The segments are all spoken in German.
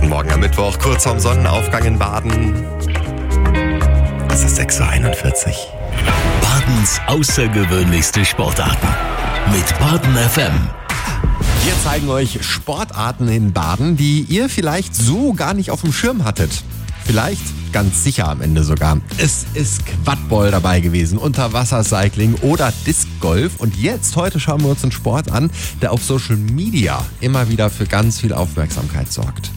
Guten Morgen am Mittwoch, kurz vorm Sonnenaufgang in Baden. Es ist 6.41 Uhr. Badens außergewöhnlichste Sportarten mit Baden FM. Wir zeigen euch Sportarten in Baden, die ihr vielleicht so gar nicht auf dem Schirm hattet. Vielleicht ganz sicher am Ende sogar. Es ist Quadball dabei gewesen, Unterwassercycling oder Discgolf. Und heute schauen wir uns einen Sport an, der auf Social Media immer wieder für ganz viel Aufmerksamkeit sorgt.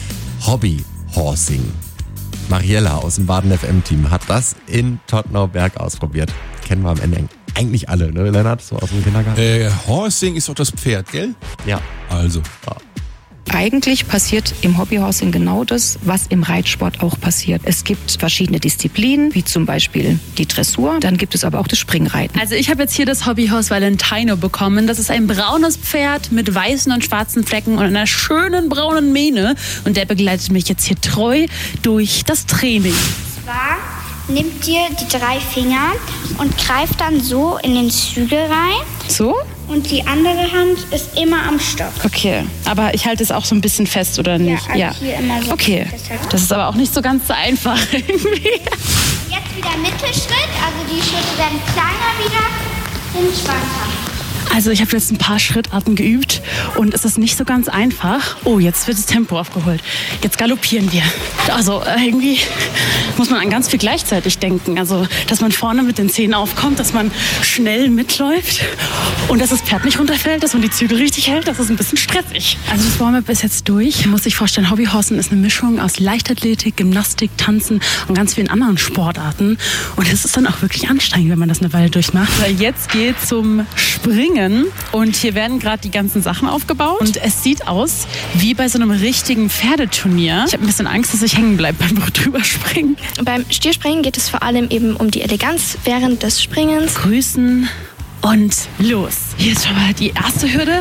Hobbyhorsing. Mariella aus dem Baden FM-Team hat das in Todtnau-Berg ausprobiert. Kennen wir am Ende eigentlich alle, ne, Lennart? So aus dem Kindergarten. Horsing ist doch das Pferd, gell? Ja. Also. Ja. Eigentlich passiert im Hobbyhorsing genau das, was im Reitsport auch passiert. Es gibt verschiedene Disziplinen, wie zum Beispiel die Dressur. Dann gibt es aber auch das Springreiten. Also ich habe jetzt hier das Hobbyhorse Valentino bekommen. Das ist ein braunes Pferd mit weißen und schwarzen Flecken und einer schönen braunen Mähne. Und der begleitet mich jetzt hier treu durch das Training. Zwar nimmt dir die 3 Finger und greift dann so in den Zügel rein. So? Und die andere Hand ist immer am Stock. Okay, aber ich halte es auch so ein bisschen fest, oder nicht? Also hier immer so. Okay, das ist aber auch nicht so ganz so einfach irgendwie. Jetzt wieder Mittelschritt, also die Schritte werden kleiner wieder und schwanker. Also ich habe jetzt ein paar Schrittarten geübt und es ist nicht so ganz einfach. Oh, jetzt wird das Tempo aufgeholt. Jetzt galoppieren wir. Also irgendwie muss man an ganz viel gleichzeitig denken. Also, dass man vorne mit den Zehen aufkommt, dass man schnell mitläuft und dass das Pferd nicht runterfällt, dass man die Zügel richtig hält. Das ist ein bisschen stressig. Also das Warm-up ist jetzt durch. Man muss sich vorstellen, Hobbyhorsen ist eine Mischung aus Leichtathletik, Gymnastik, Tanzen und ganz vielen anderen Sportarten. Und es ist dann auch wirklich anstrengend, wenn man das eine Weile durchmacht. Weil jetzt geht's zum Springen. Und hier werden gerade die ganzen Sachen aufgebaut. Und es sieht aus wie bei so einem richtigen Pferdeturnier. Ich habe ein bisschen Angst, dass ich hängen bleibe beim Drüberspringen. Beim Stierspringen geht es vor allem eben um die Eleganz während des Springens. Grüßen und los. Hier ist schon mal die erste Hürde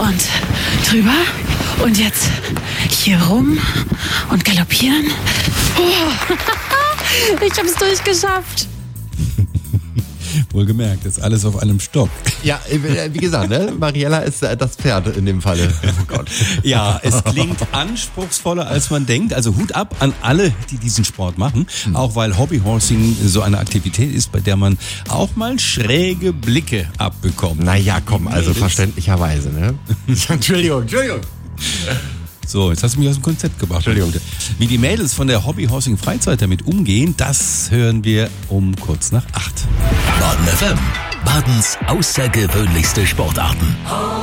und drüber. Und jetzt hier rum und galoppieren. Oh. Ich habe es durchgeschafft. Wohlgemerkt, ist alles auf einem Stock. Ja, wie gesagt, ne? Mariella ist das Pferd in dem Falle. Oh Gott. Ja, es klingt anspruchsvoller, als man denkt. Also Hut ab an alle, die diesen Sport machen. Auch weil Hobbyhorsing so eine Aktivität ist, bei der man auch mal schräge Blicke abbekommt. Naja, komm, also verständlicherweise, ne? Entschuldigung. So, jetzt hast du mich aus dem Konzept gebracht. Entschuldigung. Wie die Mädels von der Hobbyhorsing Freizeit damit umgehen, das hören wir um kurz nach 8. Baden FM. Badens außergewöhnlichste Sportarten.